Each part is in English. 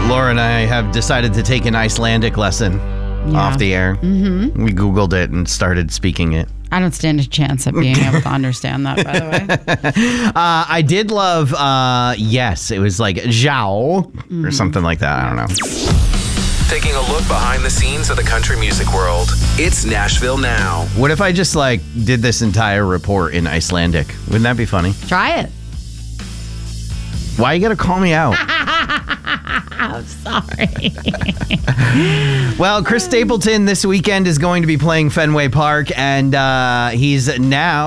Laura and I have decided to take an Icelandic lesson off the air. Mm-hmm. We Googled it and started speaking it. I don't stand a chance at being able to understand that, by the way. I did love, yes, it was like Zhao or something like that. I don't know. Taking a look behind the scenes of the country music world. It's Nashville Now. What if I just did this entire report in Icelandic? Wouldn't that be funny? Try it. Why you gotta call me out? I'm sorry. Well, Chris Stapleton this weekend is going to be playing Fenway Park, and he's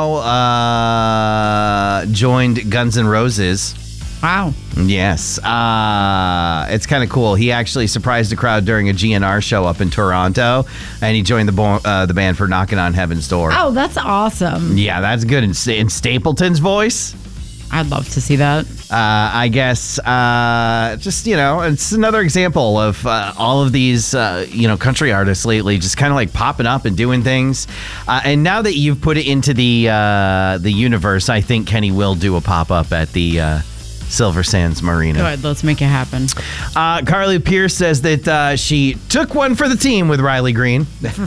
now joined Guns N' Roses. Wow. Yes. It's kind of cool. He actually surprised a crowd during a GNR show up in Toronto, and he joined the band for Knocking on Heaven's Door. Oh, that's awesome. Yeah, that's good. In Stapleton's voice? I'd love to see that. I guess it's another example of all of these, country artists lately just kind of popping up and doing things. And now that you've put it into the universe, I think Kenny will do a pop-up at the Silver Sands Marina. Good, let's make it happen. Carly Pierce says that she took one for the team with Riley Green.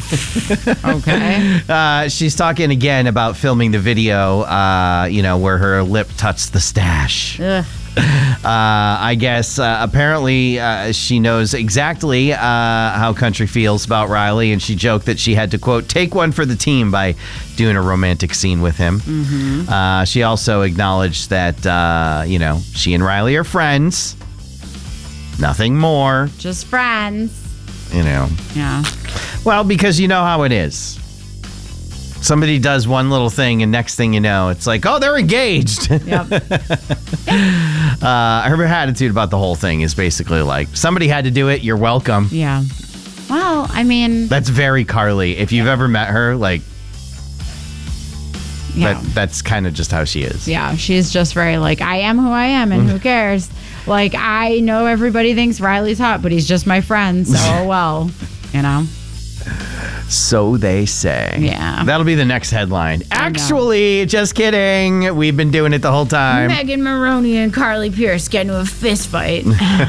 Okay. She's talking again about filming the video, where her lip touched the stash. Ugh. I guess apparently she knows exactly how country feels about Riley, and she joked that she had to, quote, take one for the team by doing a romantic scene with him. Mm-hmm. She also acknowledged that, she and Riley are friends. Nothing more. Just friends. Yeah. Well, because you know how it is. Somebody does one little thing, and next thing you know, it's like, oh, they're engaged. Yep. Her attitude about the whole thing is basically somebody had to do it. You're welcome. Yeah. Well, I mean, that's very Carly. If you've ever met her, that's kind of just how she is. Yeah, she's just very I am who I am, and who cares? I know everybody thinks Riley's hot, but he's just my friend, so well, So they say. Yeah. That'll be the next headline. Actually, just kidding. We've been doing it the whole time. Megan Maroney and Carly Pierce get into a fist fight.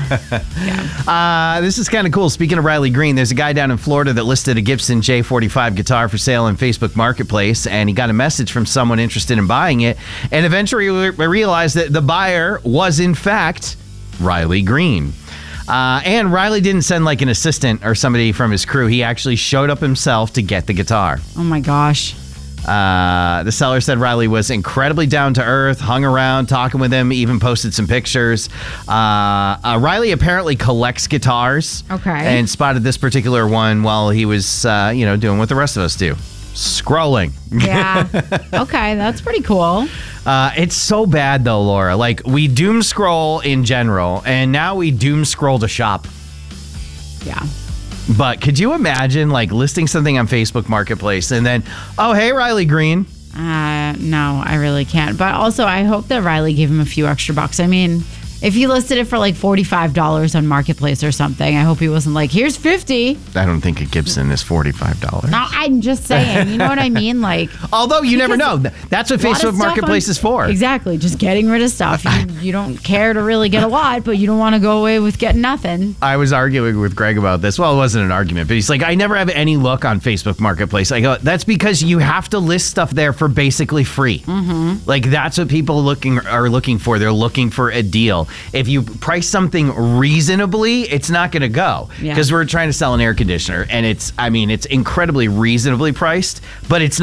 This is kind of cool. Speaking of Riley Green, there's a guy down in Florida that listed a Gibson J45 guitar for sale on Facebook Marketplace, and he got a message from someone interested in buying it, and eventually realized that the buyer was, in fact, Riley Green. And Riley didn't send an assistant or somebody from his crew. He actually showed up himself to get the guitar. Oh my gosh. The seller said Riley was incredibly down to earth, hung around, talking with him, even posted some pictures. Riley apparently collects guitars. Okay. And spotted this particular one while he was, doing what the rest of us do. Scrolling. Yeah. Okay, that's pretty cool. It's so bad though, Laura. We doom scroll in general, and now we doom scroll to shop. Yeah. But could you imagine listing something on Facebook Marketplace and then, oh, hey, Riley Green? No, I really can't. But also, I hope that Riley gave him a few extra bucks. I mean, if he listed it for $45 on Marketplace or something, I hope he wasn't here's $50. I don't think a Gibson is $45. No, I'm just saying. You know what I mean? Although you never know. That's what Facebook Marketplace is for. Exactly. Just getting rid of stuff. You don't care to really get a lot, but you don't want to go away with getting nothing. I was arguing with Greg about this. Well, it wasn't an argument, but he's I never have any luck on Facebook Marketplace. I go, that's because you have to list stuff there for basically free. Mm-hmm. That's what people are looking for. They're looking for a deal. If you price something reasonably, it's not going to go, because we're trying to sell an air conditioner, and it's incredibly reasonably priced, but it's not